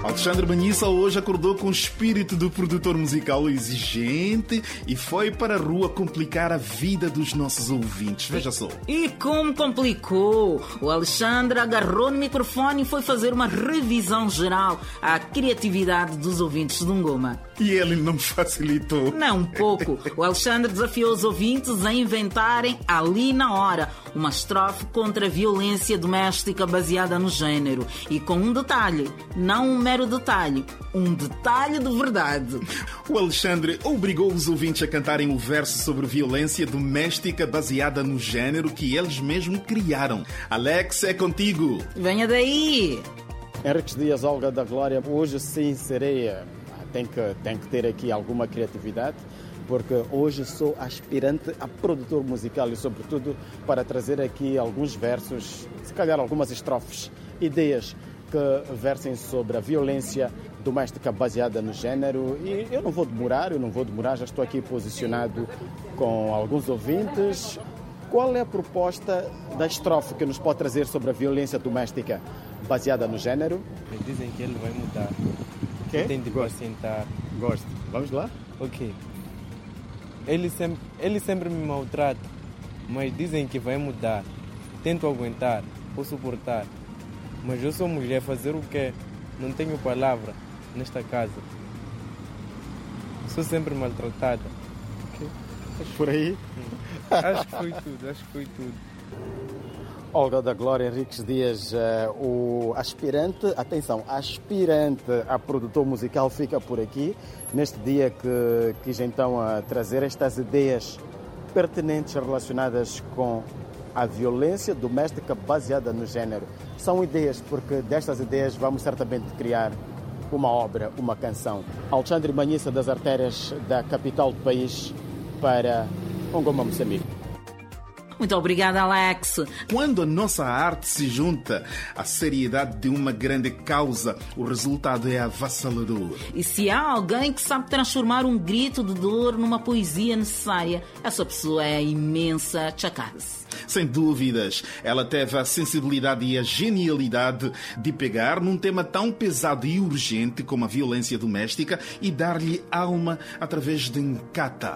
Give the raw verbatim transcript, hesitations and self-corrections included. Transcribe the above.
Alexandre Manhissa hoje acordou com o espírito do produtor musical exigente e foi para a rua complicar a vida dos nossos ouvintes. Veja só. E como complicou? O Alexandre agarrou no microfone e foi fazer uma revisão geral à criatividade dos ouvintes de Ngoma. E ele não facilitou. Não, um pouco. O Alexandre desafiou os ouvintes a inventarem ali na hora uma estrofe contra a violência doméstica baseada no género. E com um detalhe, não um mero detalhe, um detalhe de verdade. O Alexandre obrigou os ouvintes a cantarem o verso sobre violência doméstica baseada no género que eles mesmos criaram. Alex, é contigo. Venha daí. Henriques Dias, Olga da Glória, hoje sim serei... Tem que, tem que ter aqui alguma criatividade, porque hoje sou aspirante a produtor musical e, sobretudo, para trazer aqui alguns versos, se calhar algumas estrofes, ideias que versem sobre a violência doméstica baseada no género. E eu não vou demorar, eu não vou demorar, já estou aqui posicionado com alguns ouvintes. Qual é a proposta da estrofe que nos pode trazer sobre a violência doméstica baseada no género? Dizem que ele vai mudar. Okay. Tem de acrescentar. Gosto. Vamos lá? Ok. Ele sempre, ele sempre me maltrata, mas dizem que vai mudar. Tento aguentar ou suportar, mas eu sou mulher, fazer o quê? Não tenho palavra nesta casa. Sou sempre maltratada. Okay. Por aí? Acho que foi tudo, acho que foi tudo. Olga da Glória, Henriques Dias, uh, o aspirante, atenção, aspirante a produtor musical fica por aqui, neste dia que quis então uh, trazer estas ideias pertinentes relacionadas com a violência doméstica baseada no género. São ideias, porque destas ideias vamos certamente criar uma obra, uma canção. Alexandre Manhissa, das artérias da capital do país, para Ngoma, Moçambique. Muito obrigada, Alex. Quando a nossa arte se junta à seriedade de uma grande causa, o resultado é avassalador. E se há alguém que sabe transformar um grito de dor numa poesia necessária, essa pessoa é a imensa Chakazi. Sem dúvidas, ela teve a sensibilidade e a genialidade de pegar num tema tão pesado e urgente como a violência doméstica e dar-lhe alma através de Nkata.